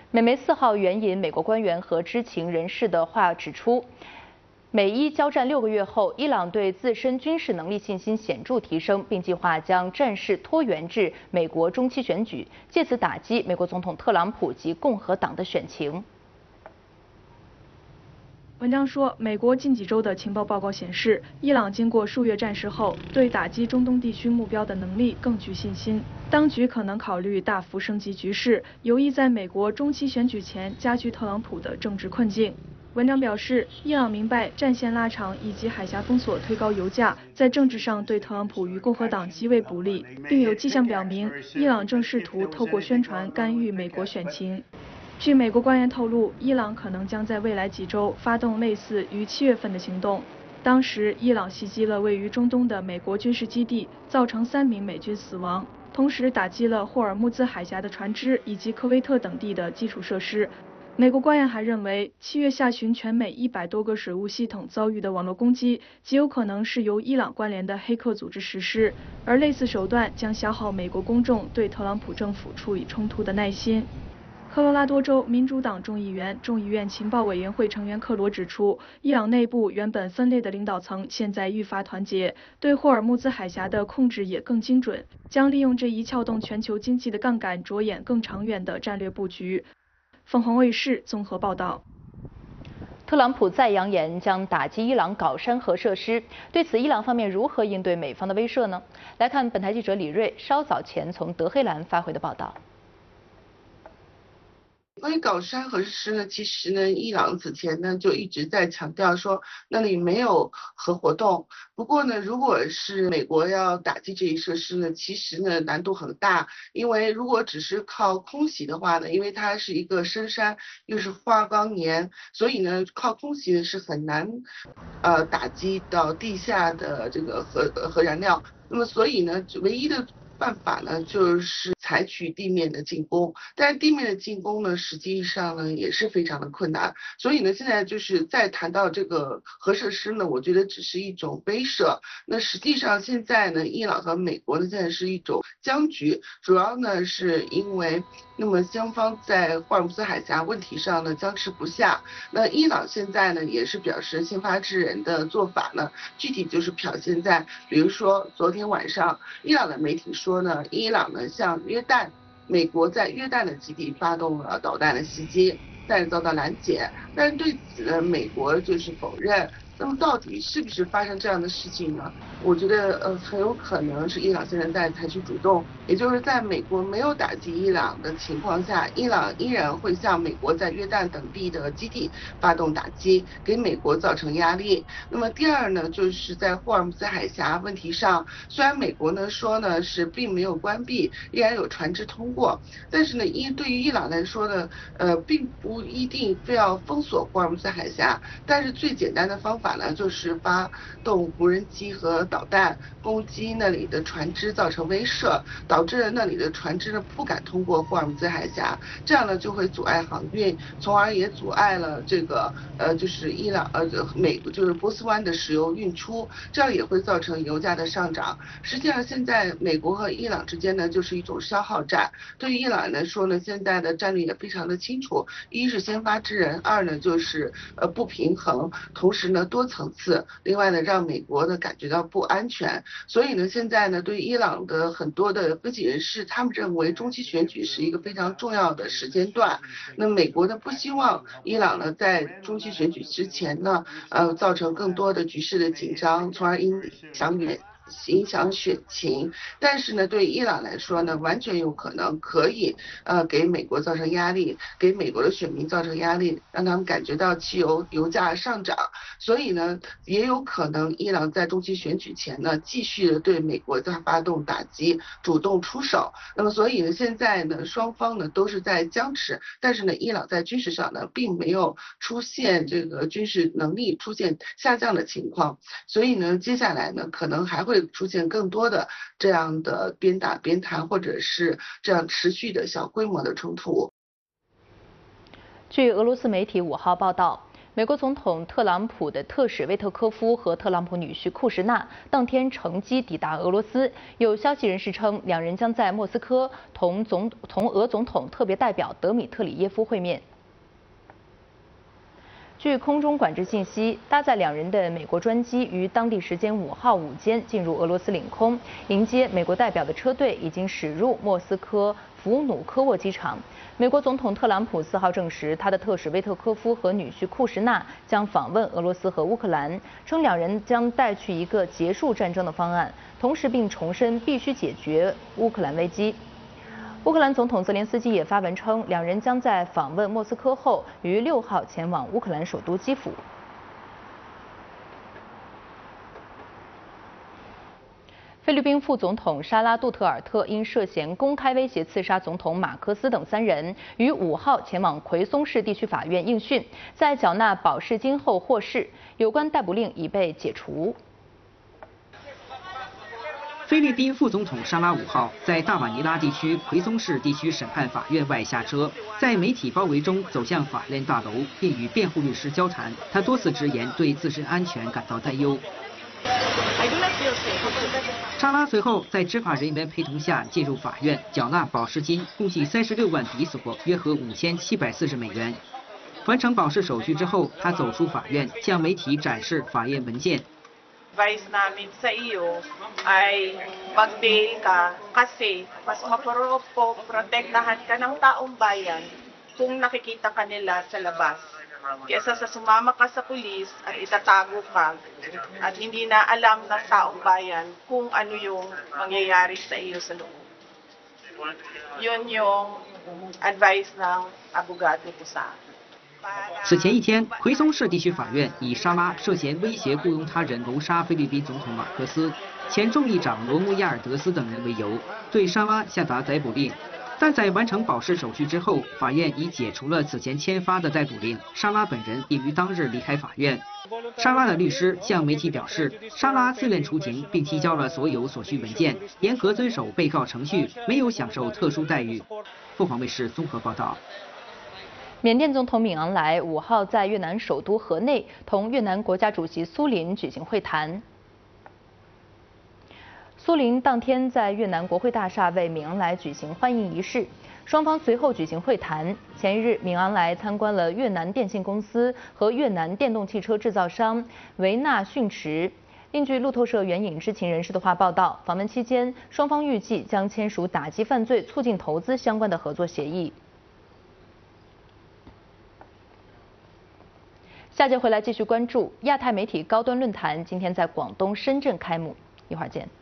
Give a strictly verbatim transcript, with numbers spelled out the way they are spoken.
美媒四号援引美国官员和知情人士的话指出，美伊交战六个月后，伊朗对自身军事能力信心显著提升，并计划将战事拖延至美国中期选举，借此打击美国总统特朗普及共和党的选情。 文章说，美国近几周的情报报告显示，伊朗经过数月战事后，对打击中东地区目标的能力更具信心。当局可能考虑大幅升级局势，有意在美国中期选举前加剧特朗普的政治困境。文章表示，伊朗明白战线拉长以及海峡封锁推高油价，在政治上对特朗普与共和党极为不利，并有迹象表明，伊朗正试图透过宣传干预美国选情。 据美国官员透露，伊朗可能将在未来几周发动类似于七月份的行动。当时，伊朗袭击了位于中东的美国军事基地，造成三名美军死亡，同时打击了霍尔木兹海峡的船只以及科威特等地的基础设施。美国官员还认为，七月下旬全美一百多个水务系统遭遇的网络攻击，极有可能是由伊朗关联的黑客组织实施，而类似手段将消耗美国公众对特朗普政府处理冲突的耐心。 科罗拉多州民主党众议员、众议院情报委员会成员克罗指出，伊朗内部原本分裂的领导层现在愈发团结，对霍尔木兹海峡的控制也更精准，将利用这一撬动全球经济的杠杆，着眼更长远的战略布局。凤凰卫视综合报道。 特朗普再扬言将打击伊朗搞山核设施，对此，伊朗方面如何应对美方的威慑呢？来看本台记者李锐稍早前从德黑兰发回的报道。 关于搞山核设施呢，其实呢，伊朗此前呢就一直在强调说那里没有核活动。不过呢，如果是美国要打击这一设施呢，其实呢难度很大，因为如果只是靠空袭的话呢，因为它是一个深山，又是花岗岩，所以呢靠空袭呢是很难，呃打击到地下的这个核核燃料。那么所以呢，唯一的办法呢就是采取地面的进攻，但是地面的进攻呢，实际上呢也是非常的困难。所以呢，现在就是再谈到这个核设施呢，我觉得只是一种威慑。那实际上现在呢，伊朗和美国呢现在是一种僵局，主要呢是因为那么双方在霍尔木兹海峡问题上呢僵持不下。那伊朗现在呢也是表示先发制人的做法呢，具体就是表现在，比如说昨天晚上，伊朗的媒体说呢，伊朗呢向约旦，美国在约旦的基地发动了导弹的袭击，但是遭到拦截。但是对此呢，美国就是否认。那么到底是不是发生这样的事情呢？我觉得呃很有可能是伊朗现在在采取主动，也就是在美国没有打击伊朗的情况下，伊朗依然会向美国在约旦等地的基地发动打击，给美国造成压力。那么第二呢，就是在霍尔木兹海峡问题上，虽然美国呢说呢是并没有关闭，依然有船只通过，但是呢伊对于伊朗来说呢，呃并不一定非要封锁霍尔木兹海峡，但是最简单的方法呢就是发动无人机和导弹攻击那里的船只，造成威慑，导致那里的船只呢不敢通过霍尔木兹海峡，这样呢就会阻碍航运，从而也阻碍了这个呃就是伊朗呃美就是波斯湾的石油运出，这样也会造成油价的上涨。实际上现在美国和伊朗之间呢就是一种消耗战，对于伊朗来说呢，现在的战略也非常的清楚，一是先发制人，二呢就是呃不平衡，同时呢多层次，另外呢让美国呢感觉到不安全。所以呢现在呢对伊朗的很多的分析人士，他们认为中期选举是一个非常重要的时间段，那美国呢不希望伊朗呢在中期选举之前呢呃造成更多的局势的紧张，从而影响远影响选情。但是呢对伊朗来说呢，完全有可能可以呃给美国造成压力，给美国的选民造成压力，让他们感觉到汽油油价上涨。所以呢也有可能伊朗在中期选举前呢继续的对美国在发动打击，主动出手。那么所以呢现在呢双方呢都是在僵持，但是呢伊朗在军事上呢并没有出现这个军事能力出现下降的情况，所以呢接下来呢可能还会出现更多的这样的边打边谈，或者是这样持续的小规模的冲突。 据俄罗斯媒体五号报道， 美国总统特朗普的特使威特科夫和特朗普女婿库什纳当天乘机抵达俄罗斯。有消息人士称，两人将在莫斯科同总同俄总统特别代表德米特里耶夫会面。据空中管制信息，搭载两人的美国专机于当地时间五号午间进入俄罗斯领空，迎接美国代表的车队已经驶入莫斯科弗努科沃机场。美国总统特朗普四号证实，他的特使威特科夫和女婿库什纳将访问俄罗斯和乌克兰，称两人将带去一个结束战争的方案，同时并重申必须解决乌克兰危机。乌克兰总统泽连斯基也发文称，两人将在访问莫斯科后，于六号前往乌克兰首都基辅。菲律宾副总统沙拉杜特尔特因涉嫌公开威胁刺杀总统马科斯等三人，于五号前往奎松市地区法院应讯，在缴纳保释金后获释，有关逮捕令已被解除。 菲律宾副总统沙拉五号在大马尼拉地区奎松市地区审判法院外下车，在媒体包围中走向法院大楼，并与辩护律师交谈。他多次直言对自身安全感到担忧。沙拉随后在执法人员陪同下进入法院，缴纳保释金，共计三十六万比索，约合五千七百四十美元。完成保释手续之后，他走出法院，向媒体展示法院文件。 Advice namin sa iyo ay mag-bail ka kasi mas maprotektahan ka ng taong bayan kung nakikita ka nila sa labas. Kesa sa sumama ka sa pulis at itatago ka at hindi na alam ng taong bayan kung ano yung mangyayari sa iyo sa loob. Yun yung advice ng abogado ko sa akin. 此前一天，奎松市地区法院以沙拉涉嫌威胁雇佣他人谋杀菲律宾总统马科斯、前众议长罗穆亚尔德斯等人为由，对沙拉下达逮捕令。但在完成保释手续之后，法院已解除了此前签发的逮捕令。沙拉本人也于当日离开法院。沙拉的律师向媒体表示，沙拉自愿出庭，并提交了所有所需文件，严格遵守被告程序，没有享受特殊待遇。凤凰卫视综合报道。 缅甸总统敏昂莱五号在越南首都河内同越南国家主席苏林举行会谈。苏林当天在越南国会大厦为敏昂莱举行欢迎仪式，双方随后举行会谈。前一日，敏昂莱参观了越南电信公司和越南电动汽车制造商维纳迅驰。另据路透社援引知情人士的话报道，访问期间，双方预计将签署打击犯罪、促进投资相关的合作协议。下节回来继续关注亚太媒体高端论坛，今天在广东深圳开幕，一会儿见。